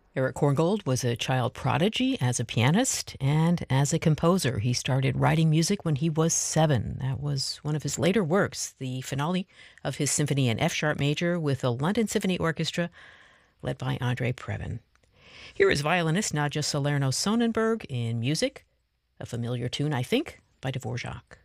Eric Korngold was a child prodigy as a pianist and as a composer. He started writing music when he was 7. That was one of his later works, the finale of his symphony in F sharp major with the London Symphony Orchestra, led by Andre Previn. Here is violinist Nadja Salerno Sonnenberg in music, a familiar tune, I think, by Dvorak.